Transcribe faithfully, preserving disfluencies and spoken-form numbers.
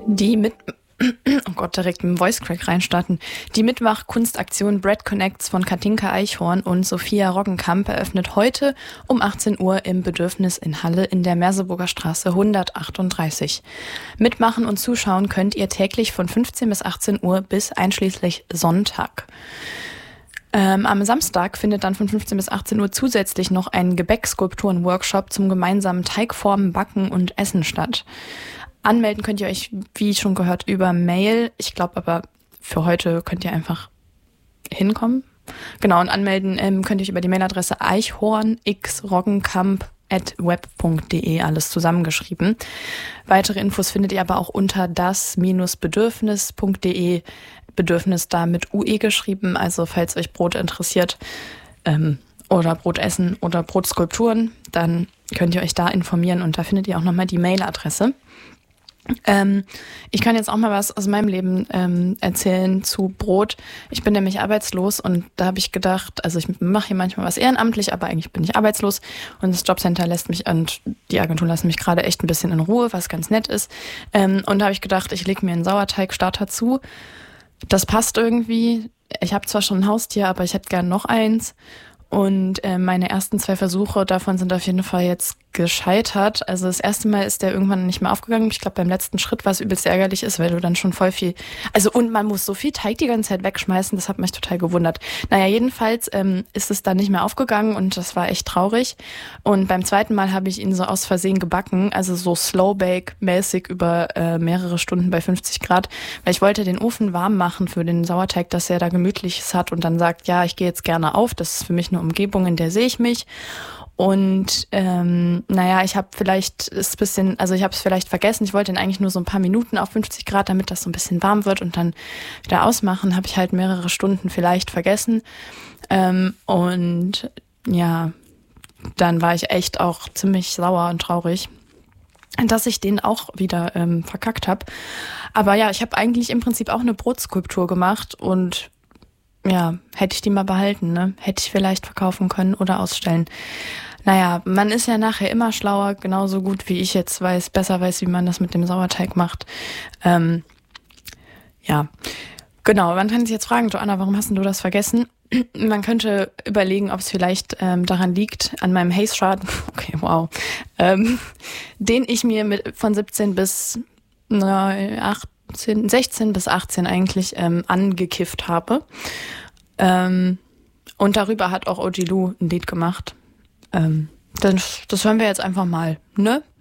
Die mit Oh Gott, direkt mit dem Voice Crack reinstarten. Die Mitmach-Kunstaktion Bread Connects von Katinka Eichhorn und Sophia Roggenkamp eröffnet heute um achtzehn Uhr im Bedürfnis in Halle in der Merseburger Straße hundertachtunddreißig. Mitmachen und zuschauen könnt ihr täglich von fünfzehn bis achtzehn Uhr bis einschließlich Sonntag. Ähm, am Samstag findet dann von fünfzehn bis achtzehn Uhr zusätzlich noch ein Gebäckskulpturen-Workshop zum gemeinsamen Teigformen, Backen und Essen statt. Anmelden könnt ihr euch, wie schon gehört, über Mail. Ich glaube aber, für heute könnt ihr einfach hinkommen. Genau, und anmelden ähm, könnt ihr euch über die Mailadresse eichhornxroggenkamp at web punkt de, alles zusammengeschrieben. Weitere Infos findet ihr aber auch unter das Bedürfnis punkt de, Bedürfnis da mit U E geschrieben. Also falls euch Brot interessiert ähm, oder Brotessen oder Brotskulpturen, dann könnt ihr euch da informieren und da findet ihr auch nochmal die Mailadresse. Ähm, ich kann jetzt auch mal was aus meinem Leben ähm, erzählen zu Brot. Ich bin nämlich arbeitslos und da habe ich gedacht, also ich mache hier manchmal was ehrenamtlich, aber eigentlich bin ich arbeitslos und das Jobcenter lässt mich und die Agentur lassen mich gerade echt ein bisschen in Ruhe, was ganz nett ist. Ähm, und da habe ich gedacht, ich lege mir einen Sauerteigstarter zu. Das passt irgendwie. Ich habe zwar schon ein Haustier, aber ich hätte gern noch eins. Und äh, meine ersten zwei Versuche davon sind auf jeden Fall jetzt gescheitert. Also das erste Mal ist der irgendwann nicht mehr aufgegangen. Ich glaube, beim letzten Schritt, was übelst ärgerlich ist, weil du dann schon voll viel... Also und man muss so viel Teig die ganze Zeit wegschmeißen, das hat mich total gewundert. Naja, jedenfalls ähm, ist es dann nicht mehr aufgegangen und das war echt traurig. Und beim zweiten Mal habe ich ihn so aus Versehen gebacken, also so Slow-Bake-mäßig über äh, mehrere Stunden bei fünfzig Grad, weil ich wollte den Ofen warm machen für den Sauerteig, dass er da Gemütliches hat und dann sagt, ja, ich gehe jetzt gerne auf, das ist für mich eine Umgebung, in der sehe ich mich. Und ähm, naja, ich habe vielleicht ist bisschen, also ich habe es vielleicht vergessen. Ich wollte ihn eigentlich nur so ein paar Minuten auf fünfzig Grad, damit das so ein bisschen warm wird und dann wieder ausmachen. Habe ich halt mehrere Stunden vielleicht vergessen. Ähm, und ja, dann war ich echt auch ziemlich sauer und traurig, dass ich den auch wieder ähm, verkackt habe. Aber ja, ich habe eigentlich im Prinzip auch eine Brotskulptur gemacht und ja, hätte ich die mal behalten, ne? Hätte ich vielleicht verkaufen können oder ausstellen. Naja, man ist ja nachher immer schlauer, genauso gut wie ich jetzt weiß, besser weiß, wie man das mit dem Sauerteig macht. Ähm, ja, genau. Man kann sich jetzt fragen, Joanna, warum hast denn du das vergessen? Man könnte überlegen, ob es vielleicht ähm, daran liegt, an meinem Haze-Chart, okay, wow, ähm, den ich mir mit von siebzehn bis na, achtzehn, sechzehn bis achtzehn eigentlich ähm, angekifft habe. Ähm, und darüber hat auch O G Lou ein Lied gemacht. Ähm, das, das hören wir jetzt einfach mal, ne?